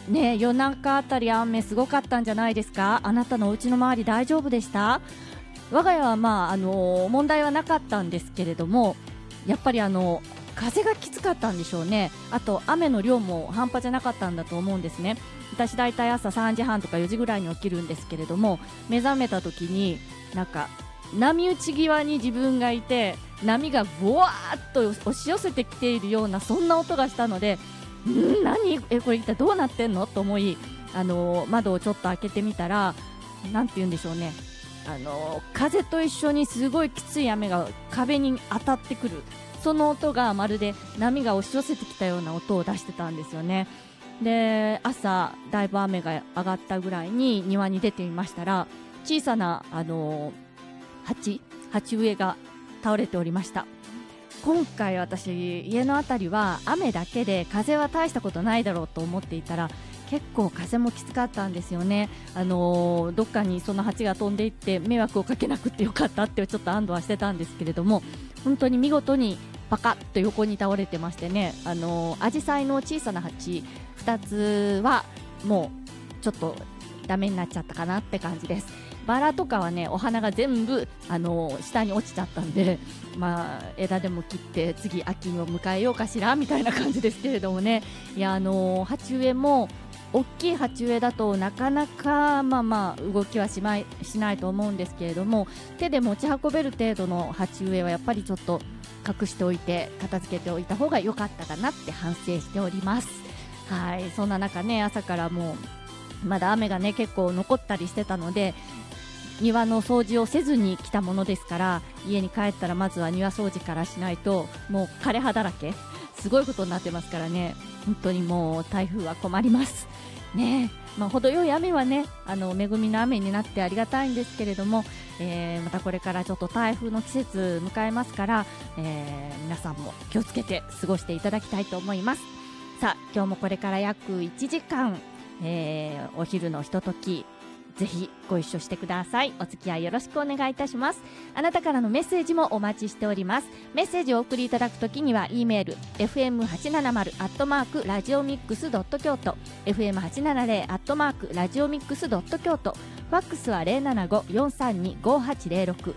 ね、夜中あたり雨すごかったんじゃないですか。あなたのお家の周り大丈夫でした？我が家は、問題はなかったんですけれども、やっぱり風がきつかったんでしょうね。あと雨の量も半端じゃなかったんだと思うんですね。私だいたい朝3時半とか4時ぐらいに起きるんですけれども、目覚めた時になんか波打ち際に自分がいて、波がボワーっと押し寄せてきているようなそんな音がしたので、何これ一体どうなってんのと思い、窓をちょっと開けてみたら、なんて言うんでしょうね、風と一緒にすごいきつい雨が壁に当たってくる、その音がまるで波が押し寄せてきたような音を出してたんですよね。で、朝だいぶ雨が上がったぐらいに庭に出てみましたら、小さな鉢植えが倒れておりました。今回私、家のあたりは雨だけで風は大したことないだろうと思っていたら、結構風もきつかったんですよね。どっかにその鉢が飛んでいって迷惑をかけなくてよかったってちょっと安堵はしてたんですけれども、本当に見事にパカッと横に倒れてましてね、アジサイの小さな鉢2つはもうちょっとダメになっちゃったかなって感じです。バラとかはね、お花が全部下に落ちちゃったんで、枝でも切って次秋を迎えようかしらみたいな感じですけれどもね。いや、鉢植えも大きい鉢植えだとなかなか動きはしないと思うんですけれども、手で持ち運べる程度の鉢植えはやっぱりちょっと隠しておいて片付けておいた方が良かったかなって反省しております。はい、そんな中ね、朝からもうまだ雨がね結構残ったりしてたので、庭の掃除をせずに来たものですから、家に帰ったらまずは庭掃除からしないと、もう枯れ葉だらけ、すごいことになってますからね。本当にもう台風は困りますね。程よい雨はね、恵みの雨になってありがたいんですけれども、またこれからちょっと台風の季節迎えますから、皆さんも気をつけて過ごしていただきたいと思います。さあ、今日もこれから約1時間、お昼のひとときぜひご一緒してください。お付き合いよろしくお願いいたします。あなたからのメッセージもお待ちしております。メッセージをお送りいただくときには E メール fm870@radiomix.kyoto fm870@radiomix.kyoto ファックスは 075-432-5806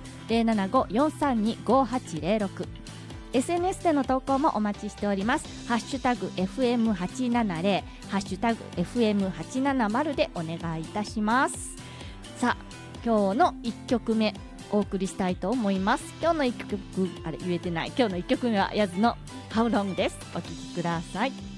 075-432-5806。SNS での投稿もお待ちしております。ハッシュタグ FM870 ハッシュタグ FM870 でお願いいたします。さあ、今日の1曲目お送りしたいと思います。今日の1曲目はヤズの How Long です。お聴きください。